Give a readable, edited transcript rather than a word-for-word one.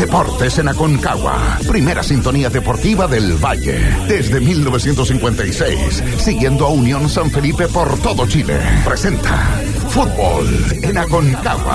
Deportes en Aconcagua. Primera sintonía deportiva del Valle. Desde 1956. Siguiendo a Unión San Felipe por todo Chile. Presenta Fútbol en Aconcagua.